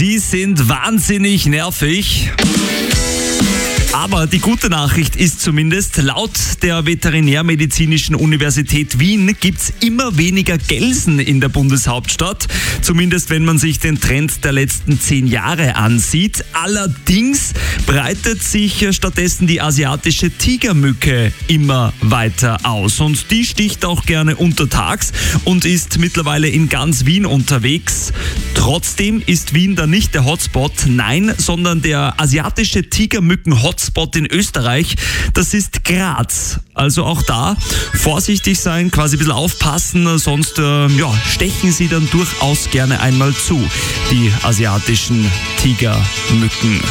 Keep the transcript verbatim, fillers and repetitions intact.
Sie sind wahnsinnig nervig. Aber die gute Nachricht ist zumindest, laut der Veterinärmedizinischen Universität Wien gibt's immer weniger Gelsen in der Bundeshauptstadt. Zumindest wenn man sich den Trend der letzten zehn Jahre ansieht. Allerdings breitet sich stattdessen die asiatische Tigermücke immer weiter aus. Und die sticht auch gerne untertags und ist mittlerweile in ganz Wien unterwegs. Trotzdem ist Wien da nicht der Hotspot, nein, sondern der asiatische Tigermücken-Hotspot in Österreich, das ist Graz. Also auch da vorsichtig sein, quasi ein bisschen aufpassen, sonst äh, ja, stechen sie dann durchaus gerne einmal zu, die asiatischen Tigermücken.